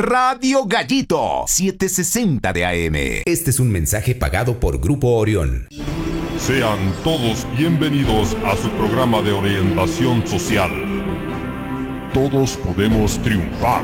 Radio Gallito 760 de AM. Este es un mensaje pagado por Grupo Orión. Sean todos bienvenidos a su programa de orientación social. Todos podemos triunfar.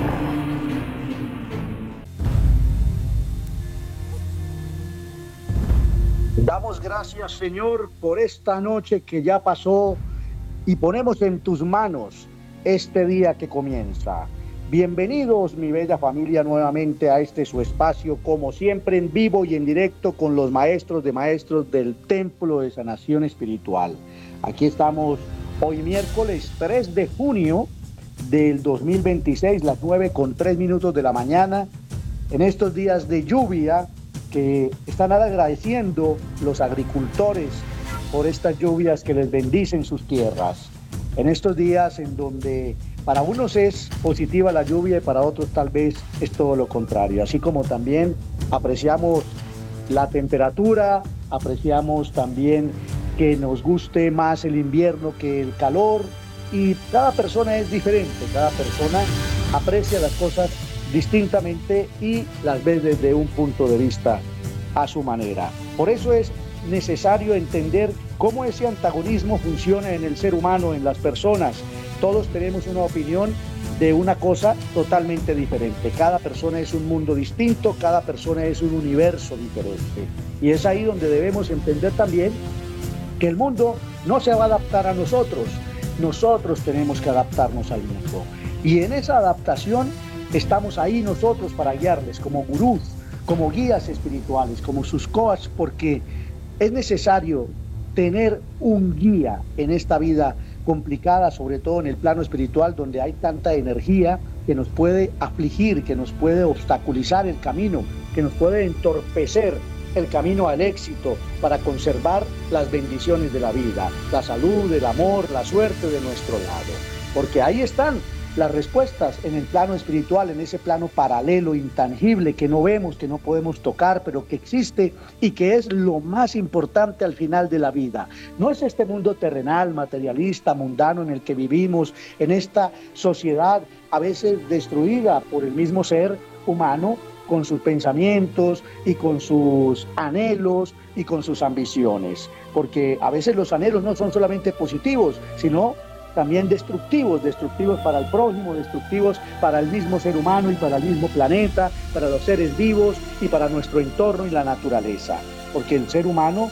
Damos gracias, Señor, por esta noche que ya pasó y ponemos en tus manos este día que comienza. Bienvenidos, mi bella familia, nuevamente a este su espacio, como siempre en vivo y en directo con los maestros de maestros del Templo de Sanación Espiritual. Aquí estamos hoy miércoles 3 de junio del 2026, las 9:03 de la mañana, en estos días de lluvia que están agradeciendo los agricultores por estas lluvias que les bendicen sus tierras. En estos días en donde para unos es positiva la lluvia y para otros tal vez es todo lo contrario. Así como también apreciamos la temperatura, apreciamos también que nos guste más el invierno que el calor, y cada persona es diferente, cada persona aprecia las cosas distintamente y las ve desde un punto de vista a su manera. Por eso es necesario entender cómo ese antagonismo funciona en el ser humano, en las personas. Todos tenemos una opinión de una cosa totalmente diferente. Cada persona es un mundo distinto, cada persona es un universo diferente. Y es ahí donde debemos entender también que el mundo no se va a adaptar a nosotros. Nosotros tenemos que adaptarnos al mundo. Y en esa adaptación estamos ahí nosotros para guiarles como gurús, como guías espirituales, como sus coaches, porque es necesario tener un guía en esta vida complicada, sobre todo en el plano espiritual, donde hay tanta energía que nos puede afligir, que nos puede obstaculizar el camino, que nos puede entorpecer el camino al éxito para conservar las bendiciones de la vida, la salud, el amor, la suerte de nuestro lado. Porque ahí están las respuestas en el plano espiritual, en ese plano paralelo, intangible, que no vemos, que no podemos tocar, pero que existe y que es lo más importante al final de la vida. No es este mundo terrenal, materialista, mundano en el que vivimos, en esta sociedad a veces destruida por el mismo ser humano, con sus pensamientos y con sus anhelos y con sus ambiciones. Porque a veces los anhelos no son solamente positivos, sino también destructivos para el prójimo, destructivos para el mismo ser humano y para el mismo planeta, para los seres vivos y para nuestro entorno y la naturaleza. Porque el ser humano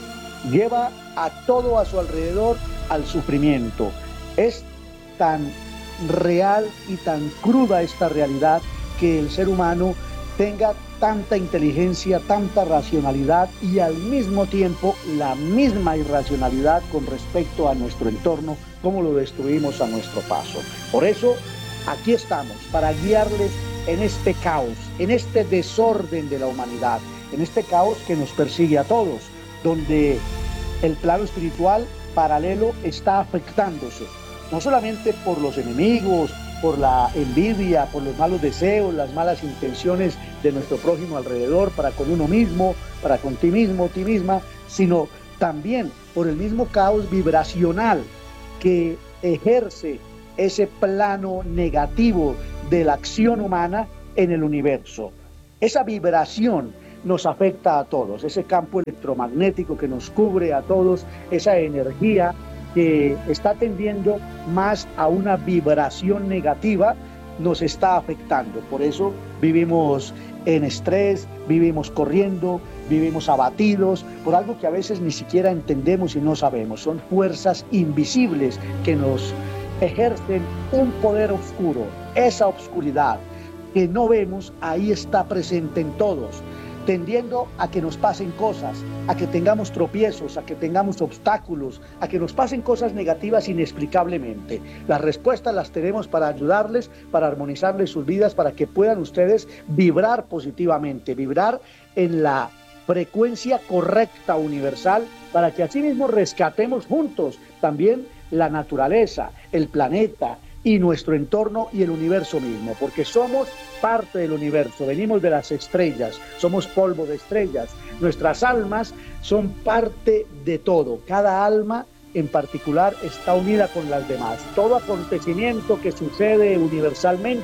lleva a todo a su alrededor al sufrimiento. Es tan real y tan cruda esta realidad que el ser humano tenga tanta inteligencia, tanta racionalidad y al mismo tiempo la misma irracionalidad con respecto a nuestro entorno, cómo lo destruimos a nuestro paso. Por eso, aquí estamos, para guiarles en este caos, en este desorden de la humanidad, en este caos que nos persigue a todos, donde el plano espiritual paralelo está afectándose, no solamente por los enemigos, por la envidia, por los malos deseos, las malas intenciones de nuestro prójimo alrededor, para con uno mismo, para con ti mismo, ti misma, sino también por el mismo caos vibracional que ejerce ese plano negativo de la acción humana en el universo. Esa vibración nos afecta a todos, ese campo electromagnético que nos cubre a todos, esa energía que está tendiendo más a una vibración negativa, nos está afectando. Por eso vivimos en estrés, vivimos corriendo, vivimos abatidos por algo que a veces ni siquiera entendemos y no sabemos. Son fuerzas invisibles que nos ejercen un poder oscuro. Esa oscuridad que no vemos, ahí está presente en todos, tendiendo a que nos pasen cosas, a que tengamos tropiezos, a que tengamos obstáculos, a que nos pasen cosas negativas inexplicablemente. Las respuestas las tenemos para ayudarles, para armonizarles sus vidas, para que puedan ustedes vibrar positivamente, vibrar en la frecuencia correcta universal, para que así mismo rescatemos juntos también la naturaleza, el planeta y nuestro entorno y el universo mismo, porque somos parte del universo, venimos de las estrellas, somos polvo de estrellas, nuestras almas son parte de todo, cada alma en particular está unida con las demás. Todo acontecimiento que sucede universalmente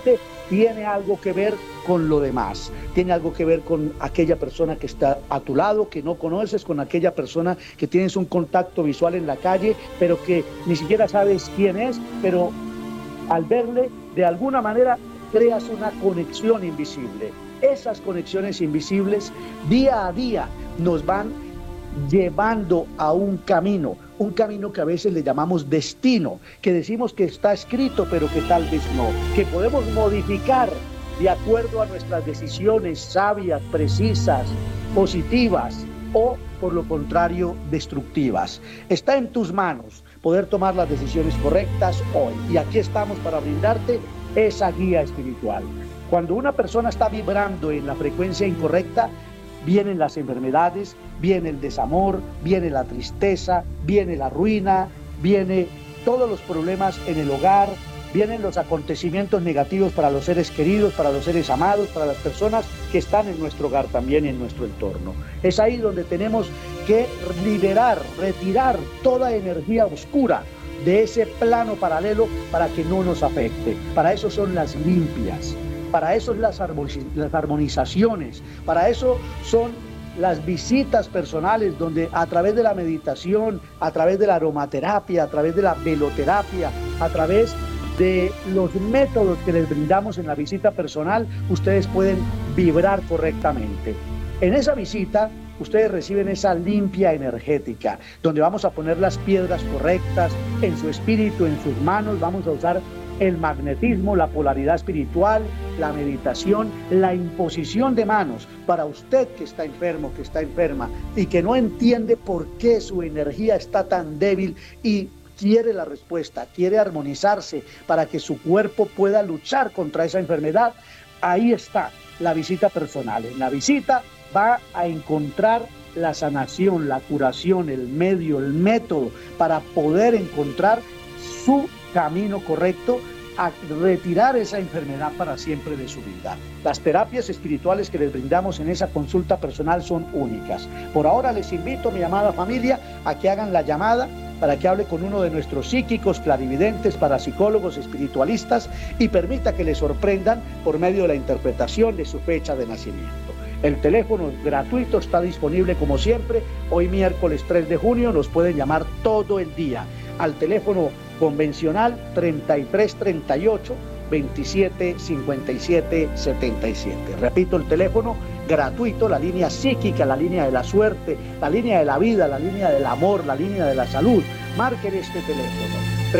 tiene algo que ver con lo demás, tiene algo que ver con aquella persona que está a tu lado, que no conoces, con aquella persona que tienes un contacto visual en la calle, pero que ni siquiera sabes quién es, pero al verle, de alguna manera, creas una conexión invisible. Esas conexiones invisibles, día a día, nos van llevando a un camino que a veces le llamamos destino, que decimos que está escrito, pero que tal vez no, que podemos modificar de acuerdo a nuestras decisiones sabias, precisas, positivas o, por lo contrario, destructivas. Está en tus manos poder tomar las decisiones correctas hoy, y aquí estamos para brindarte esa guía espiritual. Cuando una persona está vibrando en la frecuencia incorrecta, vienen las enfermedades, viene el desamor, viene la tristeza, viene la ruina, viene todos los problemas en el hogar, vienen los acontecimientos negativos para los seres queridos, para los seres amados, para las personas que están en nuestro hogar también, en nuestro entorno. Es ahí donde tenemos que liberar, retirar toda energía oscura de ese plano paralelo para que no nos afecte. Para eso son las limpias, para eso son las armonizaciones, para eso son las visitas personales, donde a través de la meditación, a través de la aromaterapia, a través de la veloterapia, a través de los métodos que les brindamos en la visita personal, ustedes pueden vibrar correctamente. En esa visita, ustedes reciben esa limpia energética, donde vamos a poner las piedras correctas en su espíritu, en sus manos. Vamos a usar el magnetismo, la polaridad espiritual, la meditación, la imposición de manos para usted que está enfermo, que está enferma y que no entiende por qué su energía está tan débil y quiere la respuesta, quiere armonizarse para que su cuerpo pueda luchar contra esa enfermedad. Ahí está la visita personal. En la visita va a encontrar la sanación, la curación, el medio, el método para poder encontrar su camino correcto a retirar esa enfermedad para siempre de su vida. Las terapias espirituales que les brindamos en esa consulta personal son únicas. Por ahora les invito, mi amada familia, a que hagan la llamada para que hable con uno de nuestros psíquicos, clarividentes, parapsicólogos, espiritualistas y permita que les sorprendan por medio de la interpretación de su fecha de nacimiento. El teléfono gratuito está disponible como siempre. Hoy miércoles 3 de junio nos pueden llamar todo el día al teléfono convencional 3338 27 57 77. Repito, el teléfono gratuito, la línea psíquica, la línea de la suerte, la línea de la vida, la línea del amor, la línea de la salud. Marquen este teléfono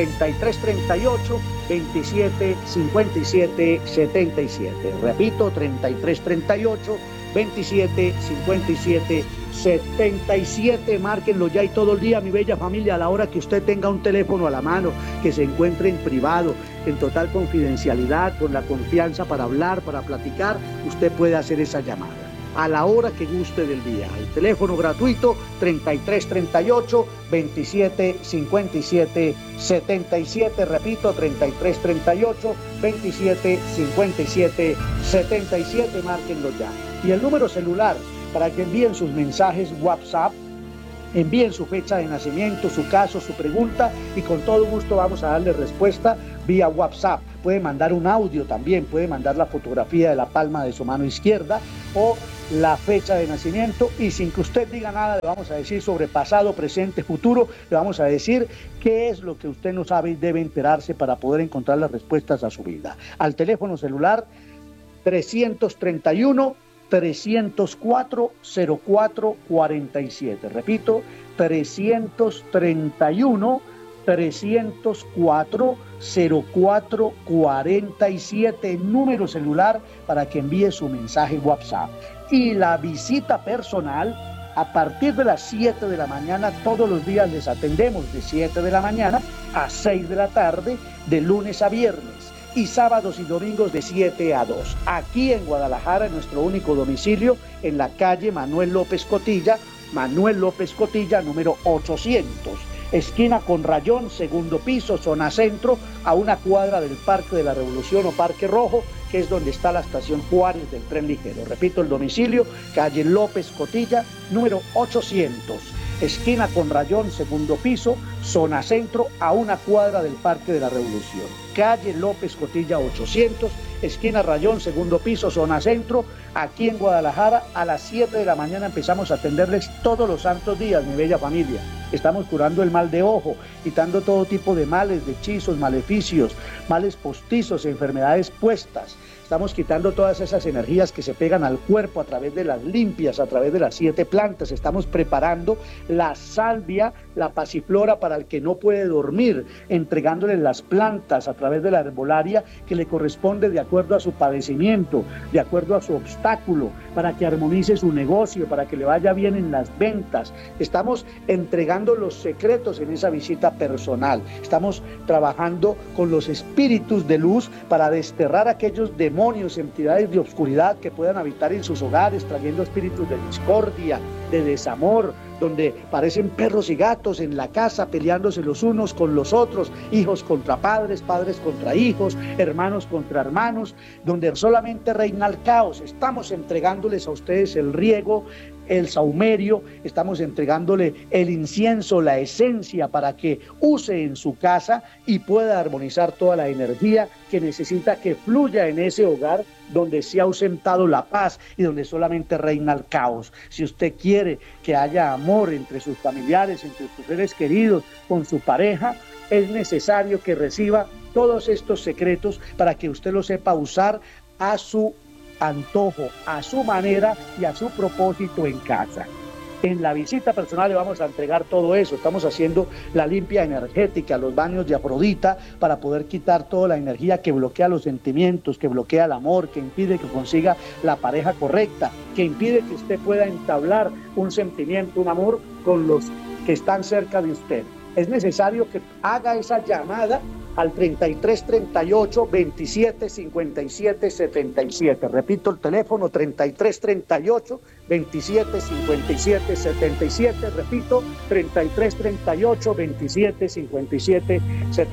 3338 27 57 77. Repito, 3338 27 57 77. Márquenlo ya y todo el día, mi bella familia, a la hora que usted tenga un teléfono a la mano, que se encuentre en privado, en total confidencialidad, con la confianza para hablar, para platicar, usted puede hacer esa llamada a la hora que guste del día. El teléfono gratuito 3338 27 57 77. Repito, 3338 27 57 77. Márquenlo ya. Y el número celular para que envíen sus mensajes WhatsApp, envíen su fecha de nacimiento, su caso, su pregunta, y con todo gusto vamos a darle respuesta vía WhatsApp. Puede mandar un audio también, puede mandar la fotografía de la palma de su mano izquierda o la fecha de nacimiento, y sin que usted diga nada le vamos a decir sobre pasado, presente, futuro, le vamos a decir qué es lo que usted no sabe y debe enterarse para poder encontrar las respuestas a su vida. Al teléfono celular 331 304 0447. Repito, 331 304 0447, número celular para que envíe su mensaje WhatsApp. Y la visita personal, a partir de las 7 de la mañana, todos los días les atendemos de 7 de la mañana a 6 de la tarde, de lunes a viernes, y sábados y domingos de 7 a 2. Aquí en Guadalajara, en nuestro único domicilio, en la calle Manuel López Cotilla, número 800. Esquina con Rayón, segundo piso, zona centro, a una cuadra del Parque de la Revolución o Parque Rojo, que es donde está la estación Juárez del tren ligero. Repito, el domicilio, calle López Cotilla, número 800. Esquina con Rayón, segundo piso, zona centro, a una cuadra del Parque de la Revolución. Calle López Cotilla 800, esquina Rayón, segundo piso, zona centro, aquí en Guadalajara. A las 7 de la mañana empezamos a atenderles todos los santos días, mi bella familia. Estamos curando el mal de ojo, quitando todo tipo de males, de hechizos, maleficios, males postizos, enfermedades puestas. Estamos quitando todas esas energías que se pegan al cuerpo a través de las limpias, a través de las 7 plantas. Estamos preparando la salvia, la pasiflora para el que no puede dormir, entregándole las plantas a través de la herbolaria que le corresponde de acuerdo a su padecimiento, de acuerdo a su obstáculo, para que armonice su negocio, para que le vaya bien en las ventas. Estamos entregando los secretos en esa visita personal. Estamos trabajando con los espíritus de luz para desterrar aquellos demonios, entidades de oscuridad que puedan habitar en sus hogares, trayendo espíritus de discordia, de desamor, donde parecen perros y gatos en la casa peleándose los unos con los otros, hijos contra padres, padres contra hijos, hermanos contra hermanos, donde solamente reina el caos. Estamos entregándoles a ustedes el riego, el saumerio, estamos entregándole el incienso, la esencia para que use en su casa y pueda armonizar toda la energía que necesita que fluya en ese hogar donde se ha ausentado la paz y donde solamente reina el caos. Si usted quiere que haya amor entre sus familiares, entre sus seres queridos, con su pareja, es necesario que reciba todos estos secretos para que usted los sepa usar a su antojo, a su manera y a su propósito en casa. En la visita personal le vamos a entregar todo eso. Estamos haciendo la limpia energética, los baños de Afrodita, para poder quitar toda la energía que bloquea los sentimientos, que bloquea el amor, que impide que consiga la pareja correcta, que impide que usted pueda entablar un sentimiento, un amor con los que están cerca de usted. Es necesario que haga esa llamada al 33 38 27 57 77. Repito el teléfono, 33 38 27 57 77. Repito, 33 38 27 57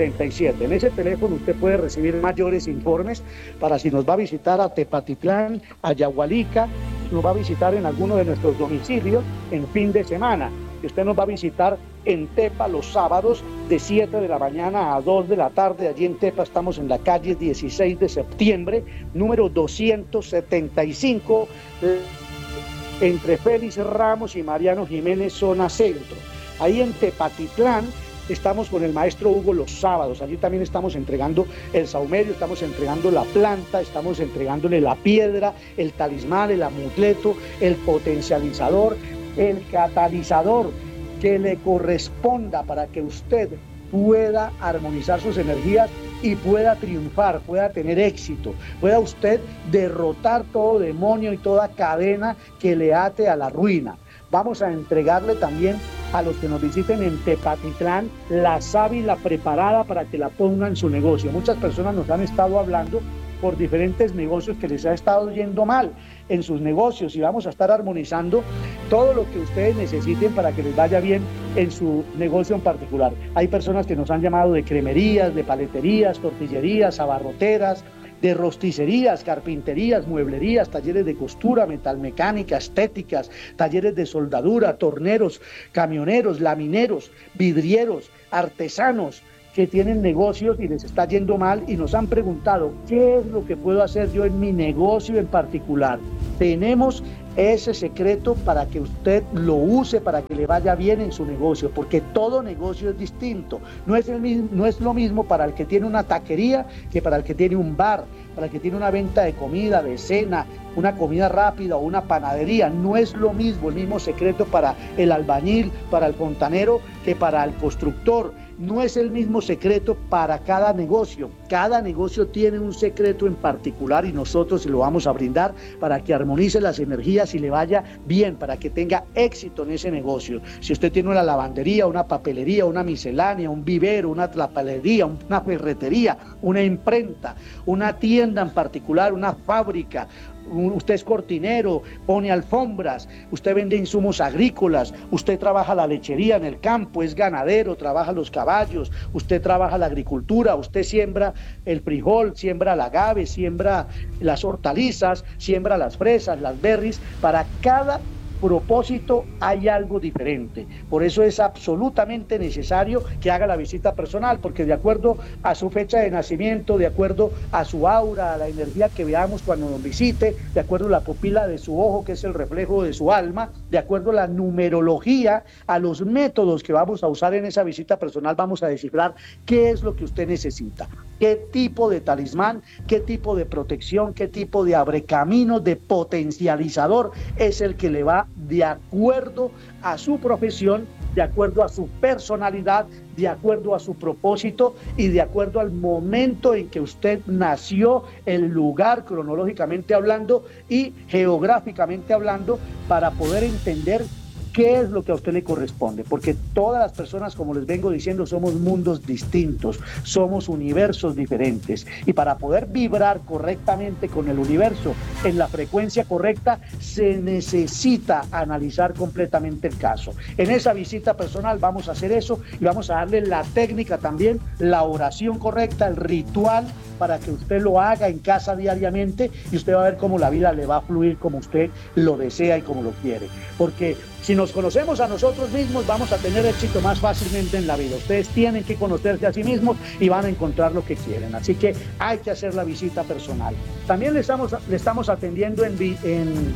77. En ese teléfono usted puede recibir mayores informes para si nos va a visitar a Tepatitlán, a Yagualica, nos va a visitar en alguno de nuestros domicilios en fin de semana. Y usted nos va a visitar en Tepa los sábados de 7 de la mañana a 2 de la tarde. Allí en Tepa estamos en la calle 16 de septiembre, número 275, entre Félix Ramos y Mariano Jiménez, zona centro. Ahí en Tepatitlán estamos con el maestro Hugo los sábados. Allí también estamos entregando el saumerio, estamos entregando la planta, estamos entregándole la piedra, el talismán, el amuleto, el potencializador, el catalizador que le corresponda para que usted pueda armonizar sus energías y pueda triunfar, pueda tener éxito, pueda usted derrotar todo demonio y toda cadena que le ate a la ruina. Vamos a entregarle también a los que nos visiten en Tepatitlán la sábila preparada para que la ponga en su negocio. Muchas personas nos han estado hablando por diferentes negocios que les ha estado yendo mal en sus negocios, y vamos a estar armonizando todo lo que ustedes necesiten para que les vaya bien en su negocio en particular. Hay personas que nos han llamado de cremerías, de paleterías, tortillerías, abarroteras, de rosticerías, carpinterías, mueblerías, talleres de costura, metalmecánica, estéticas, talleres de soldadura, torneros, camioneros, lamineros, vidrieros, artesanos que tienen negocios y les está yendo mal y nos han preguntado qué es lo que puedo hacer yo en mi negocio en particular. Tenemos ese secreto para que usted lo use, para que le vaya bien en su negocio, porque todo negocio es distinto. No es lo mismo para el que tiene una taquería que para el que tiene un bar, para el que tiene una venta de comida, de cena, una comida rápida o una panadería. No es lo mismo, el mismo secreto para el albañil, para el fontanero, que para el constructor. No es el mismo secreto para cada negocio. Cada negocio tiene un secreto en particular y nosotros se lo vamos a brindar para que armonice las energías y le vaya bien, para que tenga éxito en ese negocio. Si usted tiene una lavandería, una papelería, una miscelánea, un vivero, una tlapalería, una ferretería, una imprenta, una tienda en particular, una fábrica, usted es cortinero, pone alfombras, usted vende insumos agrícolas, usted trabaja la lechería en el campo, es ganadero, trabaja los caballos, usted trabaja la agricultura, usted siembra el frijol, siembra el agave, siembra las hortalizas, siembra las fresas, las berries. Para cada propósito hay algo diferente. Por eso es absolutamente necesario que haga la visita personal, porque de acuerdo a su fecha de nacimiento, de acuerdo a su aura, a la energía que veamos cuando nos visite, de acuerdo a la pupila de su ojo, que es el reflejo de su alma, de acuerdo a la numerología, a los métodos que vamos a usar en esa visita personal, vamos a descifrar qué es lo que usted necesita, qué tipo de talismán, qué tipo de protección, qué tipo de abrecamino, de potencializador es el que le va de acuerdo a su profesión, de acuerdo a su personalidad, de acuerdo a su propósito y de acuerdo al momento en que usted nació, el lugar cronológicamente hablando y geográficamente hablando, para poder entender qué es lo que a usted le corresponde, porque todas las personas, como les vengo diciendo, somos mundos distintos, somos universos diferentes, y para poder vibrar correctamente con el universo en la frecuencia correcta, se necesita analizar completamente el caso. En esa visita personal vamos a hacer eso y vamos a darle la técnica también, la oración correcta, el ritual, para que usted lo haga en casa diariamente y usted va a ver cómo la vida le va a fluir como usted lo desea y como lo quiere. Porque si nos conocemos a nosotros mismos, vamos a tener éxito más fácilmente en la vida. Ustedes tienen que conocerse a sí mismos y van a encontrar lo que quieren. Así que hay que hacer la visita personal. También le estamos atendiendo en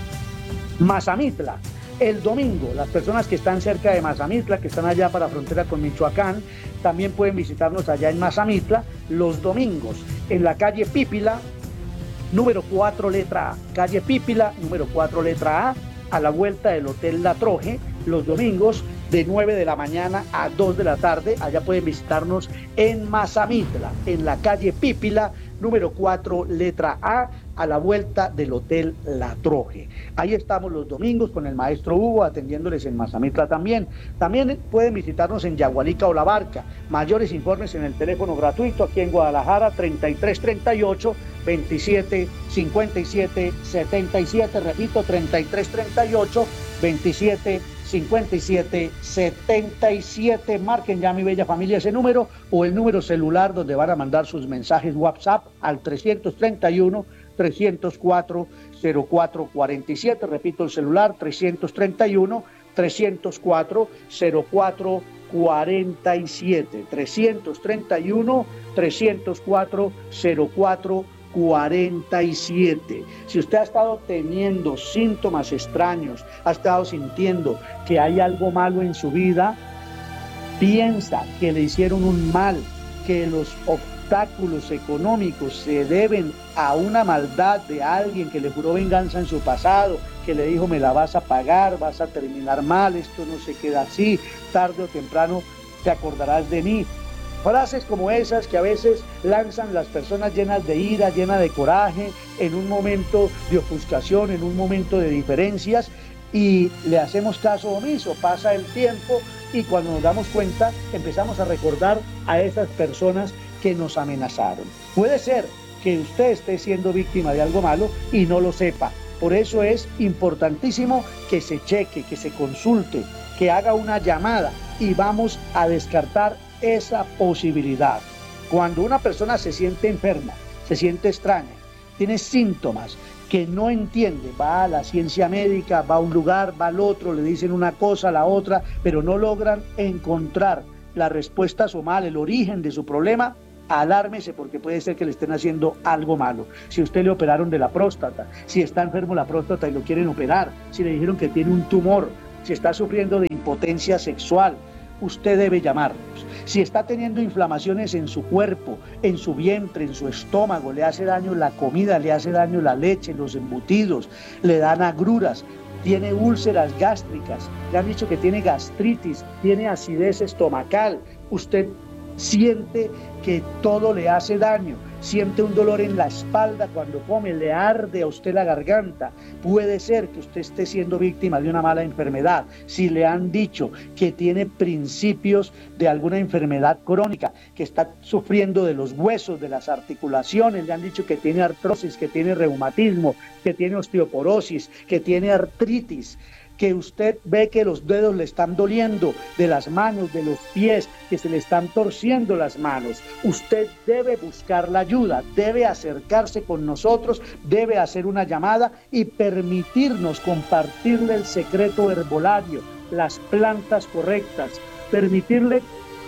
Mazamitla. El domingo, las personas que están cerca de Mazamitla, que están allá para frontera con Michoacán, también pueden visitarnos allá en Mazamitla los domingos, en la calle Pípila, número 4, letra A. Calle Pípila, número 4, letra a la vuelta del Hotel La Troje, los domingos de 9 de la mañana a 2 de la tarde. Allá pueden visitarnos en Mazamitla, en la calle Pípila, número 4, letra a la vuelta del Hotel La Troje. Ahí estamos los domingos con el maestro Hugo atendiéndoles en Mazamitla también. También pueden visitarnos en Yagualica o La Barca. Mayores informes en el teléfono gratuito aquí en Guadalajara, 3338 27 57 77, repito, 3338 27 57 77. Marquen ya, mi bella familia, ese número o el número celular donde van a mandar sus mensajes WhatsApp al 331 304 0447. Repito, el celular 331 304 0447, 331 304 0447. Si usted ha estado teniendo síntomas extraños, ha estado sintiendo que hay algo malo en su vida, piensa que le hicieron un mal, que los obstáculos económicos se deben a una maldad de alguien que le juró venganza en su pasado, que le dijo me la vas a pagar, vas a terminar mal, esto no se queda así, tarde o temprano te acordarás de mí. Frases como esas que a veces lanzan las personas llenas de ira, llenas de coraje, en un momento de ofuscación, en un momento de diferencias, y le hacemos caso omiso. Pasa el tiempo y cuando nos damos cuenta empezamos a recordar a esas personas que nos amenazaron. Puede ser que usted esté siendo víctima de algo malo y no lo sepa. Por eso es importantísimo que se cheque, que se consulte, que haga una llamada y vamos a descartar esa posibilidad. Cuando una persona se siente enferma, se siente extraña, tiene síntomas que no entiende, va a la ciencia médica, va a un lugar, va al otro, le dicen una cosa, la otra, pero no logran encontrar la respuesta a su mal, el origen de su problema, alármese, porque puede ser que le estén haciendo algo malo. Si usted le operaron de la próstata, si está enfermo la próstata y lo quieren operar, si le dijeron que tiene un tumor, si está sufriendo de impotencia sexual, usted debe llamarnos. Si está teniendo inflamaciones en su cuerpo, en su vientre, en su estómago, le hace daño la comida, le hace daño la leche, los embutidos, le dan agruras, tiene úlceras gástricas, le han dicho que tiene gastritis, tiene acidez estomacal, usted siente que todo le hace daño, siente un dolor en la espalda cuando come, le arde a usted la garganta, puede ser que usted esté siendo víctima de una mala enfermedad. Si le han dicho que tiene principios de alguna enfermedad crónica, que está sufriendo de los huesos, de las articulaciones, le han dicho que tiene artrosis, que tiene reumatismo, que tiene osteoporosis, que tiene artritis, que usted ve que los dedos le están doliendo de las manos, de los pies, que se le están torciendo las manos, usted debe buscar la ayuda, debe acercarse con nosotros, debe hacer una llamada y permitirnos compartirle el secreto herbolario, las plantas correctas, permitirle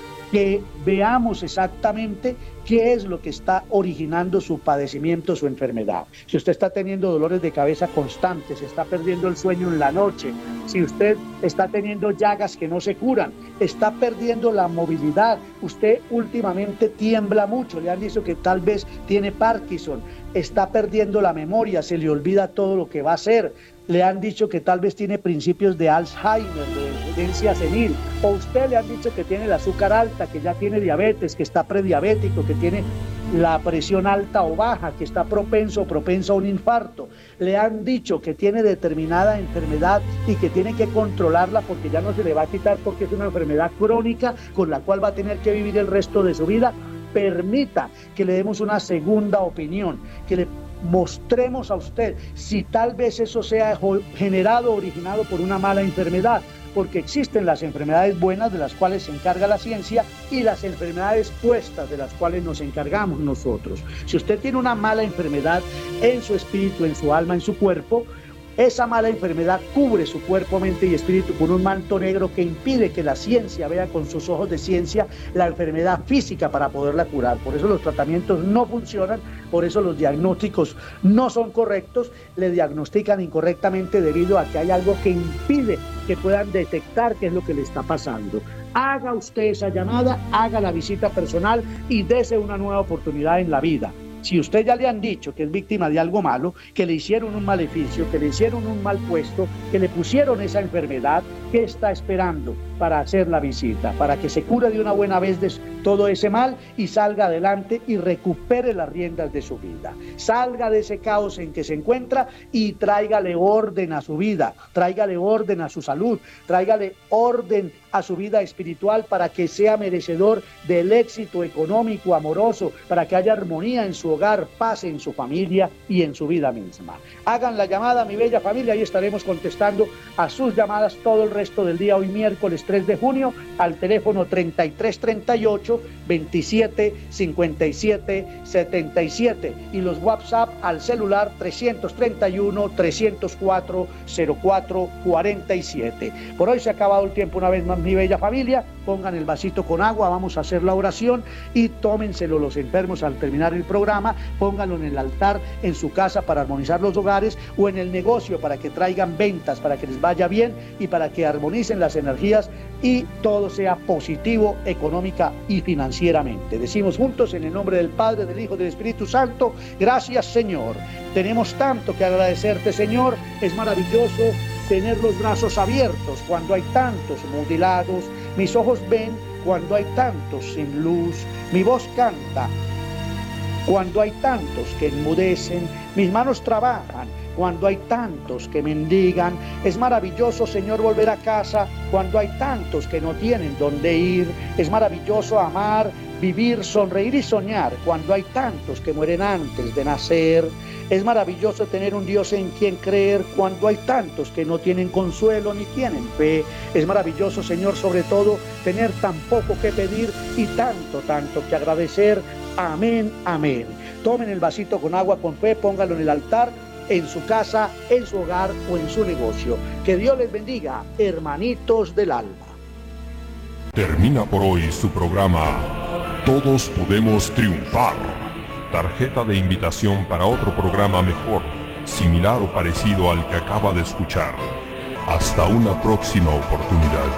que veamos exactamente qué es lo que está originando su padecimiento, su enfermedad. Si usted está teniendo dolores de cabeza constantes, está perdiendo el sueño en la noche, si usted está teniendo llagas que no se curan, está perdiendo la movilidad, usted últimamente tiembla mucho, le han dicho que tal vez tiene Parkinson, está perdiendo la memoria, se le olvida todo lo que va a hacer, le han dicho que tal vez tiene principios de Alzheimer, de demencia senil, o usted le han dicho que tiene el azúcar alta, que ya tiene diabetes, que está prediabético, que tiene la presión alta o baja, que está propenso o propensa a un infarto. Le han dicho que tiene determinada enfermedad y que tiene que controlarla porque ya no se le va a quitar porque es una enfermedad crónica con la cual va a tener que vivir el resto de su vida. Permita que le demos una segunda opinión, que le mostremos a usted si tal vez eso sea generado, originado por una mala enfermedad, porque existen las enfermedades buenas de las cuales se encarga la ciencia y las enfermedades puestas de las cuales nos encargamos nosotros. Si usted tiene una mala enfermedad en su espíritu, en su alma, en su cuerpo, esa mala enfermedad cubre su cuerpo, mente y espíritu con un manto negro que impide que la ciencia vea con sus ojos de ciencia la enfermedad física para poderla curar. Por eso los tratamientos no funcionan, por eso los diagnósticos no son correctos, le diagnostican incorrectamente debido a que hay algo que impide que puedan detectar qué es lo que le está pasando. Haga usted esa llamada, haga la visita personal y dese una nueva oportunidad en la vida. Si usted ya le han dicho que es víctima de algo malo, que le hicieron un maleficio, que le hicieron un mal puesto, que le pusieron esa enfermedad, ¿qué está esperando para hacer la visita? Para que se cure de una buena vez de todo ese mal y salga adelante y recupere las riendas de su vida. Salga de ese caos en que se encuentra y tráigale orden a su vida, tráigale orden a su salud, tráigale orden a su vida espiritual para que sea merecedor del éxito económico, amoroso, para que haya armonía en su hogar, paz en su familia y en su vida misma. Hagan la llamada, mi bella familia, y estaremos contestando a sus llamadas todo el resto del día, hoy miércoles 3 de junio, al teléfono 3338 27 57 77 y los WhatsApp al celular 331 304 04 47. Por hoy se ha acabado el tiempo una vez más, mi bella familia. Pongan el vasito con agua, vamos a hacer la oración y tómenselo los enfermos al terminar el programa, pónganlo en el altar en su casa para armonizar los hogares o en el negocio para que traigan ventas, para que les vaya bien y para que armonicen las energías y todo sea positivo económica y financieramente. Decimos juntos en el nombre del Padre, del Hijo, del Espíritu Santo, gracias Señor. Tenemos tanto que agradecerte, Señor. Es maravilloso tener los brazos abiertos cuando hay tantos mutilados. Mis ojos ven cuando hay tantos sin luz. Mi voz canta cuando hay tantos que enmudecen. Mis manos trabajan cuando hay tantos que mendigan. Es maravilloso, Señor, volver a casa cuando hay tantos que no tienen dónde ir. Es maravilloso amar, vivir, sonreír y soñar cuando hay tantos que mueren antes de nacer. Es maravilloso tener un Dios en quien creer cuando hay tantos que no tienen consuelo ni tienen fe. Es maravilloso, Señor, sobre todo, tener tan poco que pedir y tanto que agradecer. Amén, amén. Tomen el vasito con agua con fe, pónganlo en el altar, en su casa, en su hogar o en su negocio. Que Dios les bendiga, hermanitos del alma. Termina por hoy su programa Todos Podemos Triunfar. Tarjeta de invitación para otro programa mejor, similar o parecido al que acaba de escuchar. Hasta una próxima oportunidad.